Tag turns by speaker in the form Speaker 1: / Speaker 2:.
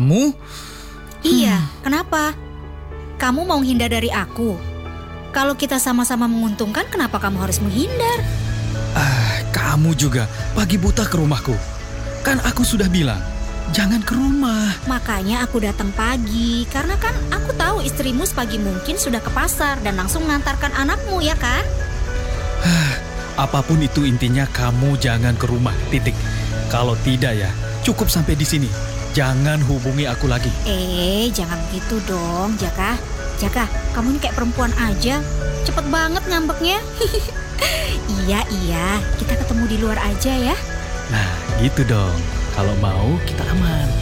Speaker 1: Kamu?
Speaker 2: Iya, kenapa? Kamu mau menghindar dari aku? Kalau kita sama-sama menguntungkan, kenapa kamu harus menghindar?
Speaker 1: Kamu juga pagi buta ke rumahku. Kan aku sudah bilang, jangan ke rumah.
Speaker 2: Makanya aku datang pagi, karena kan aku tahu istrimu sepagi mungkin sudah ke pasar dan langsung mengantarkan anakmu, ya kan?
Speaker 1: Apapun itu intinya kamu jangan ke rumah, titik. Kalau tidak ya, cukup sampai di sini. Jangan hubungi aku lagi.
Speaker 2: Jangan begitu dong, Jaka. Jaka, kamu ini kayak perempuan aja. Cepet banget ngambeknya. Iya, kita ketemu di luar aja ya.
Speaker 1: Nah, gitu dong. Kalau mau, kita aman.